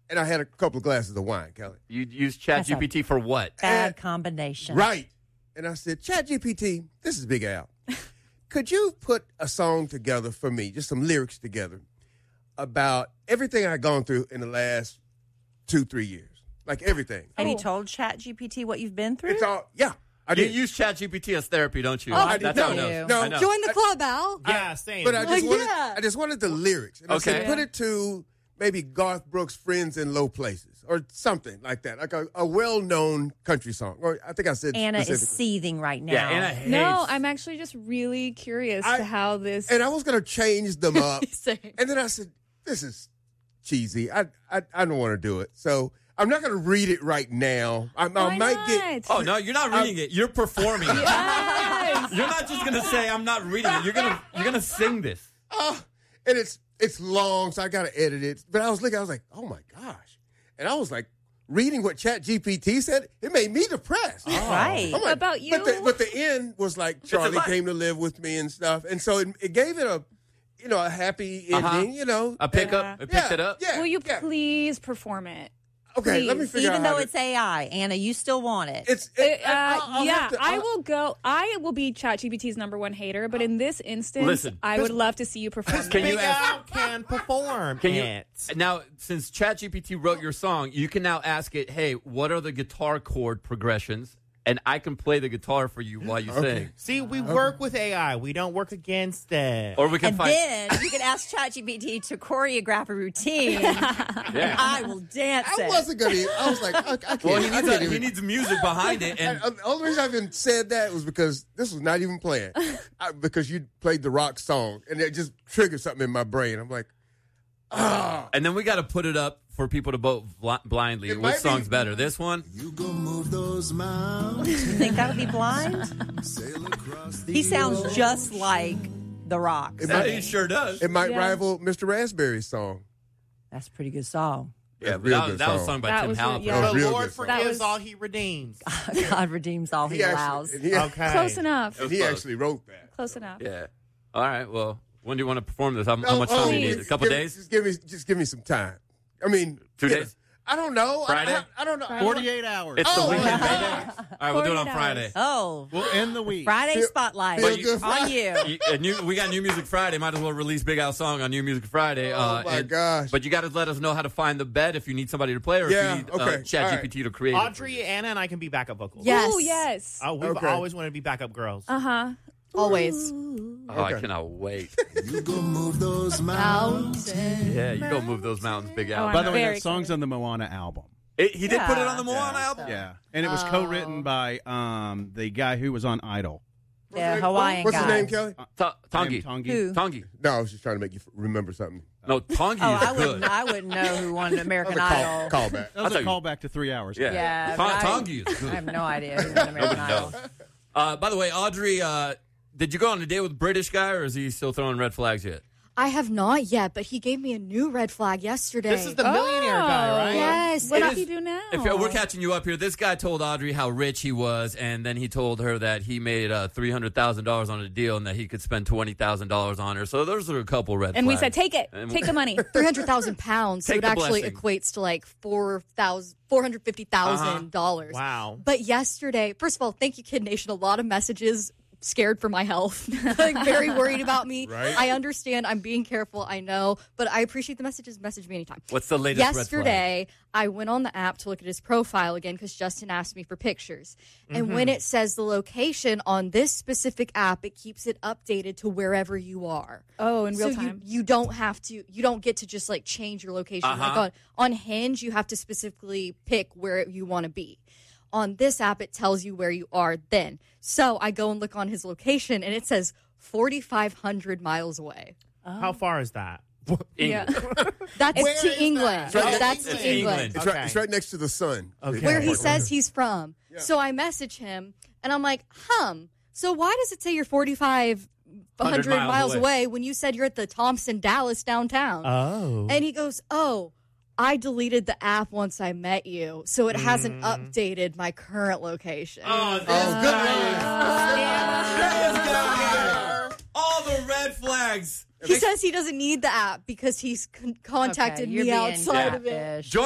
and I had a couple of glasses of wine, Kelly. You use ChatGPT for what? Bad combination. Right. And I said, ChatGPT, this is Big Al. Could you put a song together for me, just some lyrics together, about everything I've gone through in the last 2-3 years? Like everything. Have you told ChatGPT what you've been through? It's all, yeah. I You did. use ChatGPT as therapy, don't you? I That's did. how it No. knows. No. I know. Join the club, Al. Yeah, same. But I just, yeah. I just wanted the lyrics. And I Okay. said, put it to maybe Garth Brooks' Friends in Low Places or something like that. Like a well-known country song. Or I think I said Anna is specifically. seething right now. Yeah, Anna hates. No, I'm actually just really curious to how this. And I was going to change them up. Same. And then I said, this is cheesy. I don't want to do it. So I'm not going to read it right now. I Why might not? get. Oh, no, you're not reading it. You're performing it. Yes. You're not just going to say, I'm not reading it. You're gonna sing this. And it's long, so I got to edit it. But I was looking, I was like, oh my gosh. And I was like, reading what ChatGPT said, it made me depressed. Right. I'm like, About you? But the end was like Charlie came to live with me and stuff. And so it gave it a happy ending, A pickup. It picked it up. Yeah. Will you yeah. please perform it? Okay, let me please? figure out. Even though how it's AI, Anna, you still want it. I I'll- will go. I will be ChatGPT's number one hater, but in this instance, Listen, I would love to see you perform. Can you Big ask? Al can perform Can you it. now? Since ChatGPT wrote your song, you can now ask it, "Hey, what are the guitar chord progressions?" And I can play the guitar for you while you sing. See, we work with AI. We don't work against it. Or we can And find. then you can ask ChatGPT to choreograph a routine, and I will dance I it. wasn't going to. I was like, I can't. Well, I can't he even. needs music behind it, and The only reason I even said that was because this was not even planned. Because you played the rock song, and it just triggered something in my brain. I'm like, and then we got to put it up for people to vote blindly. It Which might song's be- better, this one? You go move those mountains. You think that would be blind? Sail across the He sounds just like The Rock. It might- He sure does. it might rival Mr. Raspberry's song. That's a pretty good song. Yeah, That's but real that good was song. sung by That Tim was Halpern. yeah. That The was real Lord good song. forgives That was- all he redeems. God redeems all he allows. Okay. Close enough. And he actually wrote that. Close enough. Yeah. All right. Well, when do you want to perform this? How much time do you need? A couple days? Just give me some time. I mean, 2 days? I don't know. Friday? I don't know. 48 hours. It's the Oh, weekend, okay. baby. All right, we'll do it on 48 Friday. hours. Oh, We'll end the week. Friday Feel- Spotlight feel good on Friday. you. We got New Music Friday. Might as well release Big Al's song on New Music Friday. Oh, my gosh. But you got to let us know how to find the bed if you need somebody to play or Yeah, if you need okay. ChatGPT to create it. Audrey, Anna, and I can be backup vocals. Yes. Oh yes. Oh, we've Okay. always wanted to be backup girls. Always. Oh, I cannot wait. You go move those mountains. Yeah, you go move those mountains, Big Al. Oh, By the way, Very that song's on the Moana album. He did put it on the Moana album? Yeah. And it was co-written by the guy who was on Idol. The Hawaiian What's guy. his name, Kelly? Tongi. Tongi. Who? Tongi. No, I was just trying to make you remember something. No, Tongi Oh, is I good. wouldn't know who won American Call Idol. back. That was tell a you. callback to 3 hours. Yeah. Yeah, but Tongi is I good. have no idea who won American Idol. By the way, Audrey, did you go on a date with a British guy, or is he still throwing red flags yet? I have not yet, but he gave me a new red flag yesterday. This is the millionaire guy, right? Yes. What It does is- he do now? If we're catching you up here, this guy told Audrey how rich he was, and then he told her that he made $300,000 on a deal and that he could spend $20,000 on her. So those are a couple red and we flags. said, take it. And- Take the money. 300,000 pounds. So Take it the actually blessing. equates to like $450,000. Wow. But yesterday, first of all, thank you, Kid Nation. A lot of messages scared for my health, like very worried about me. Right. I understand. I'm being careful. I know, but I appreciate the messages. Message me anytime. What's the latest red flag? Yesterday, I went on the app to look at his profile again because Justin asked me for pictures. And when it says the location on this specific app, it keeps it updated to wherever you are. Oh, in real So time. you don't have to. You don't get to just like change your location. Like on Hinge, you have to specifically pick where you want to be. On this app, it tells you where you are then. So I go and look on his location, and it says 4,500 miles away. How far is that? Yeah. That's Where to is England. that? Oh, That's it's to England. England. It's, Okay. right, it's right next to the sun. Okay. Where he says he's from. So I message him, and I'm like, so why does it say you're 4,500 miles miles away. away when you said you're at the Thompson Dallas downtown? Oh. And he goes, I deleted the app once I met you, so it hasn't updated my current location. Oh, this guy. All the red flags. He says he doesn't need the app because he's contacted Okay, you're me being outside of it. catfish.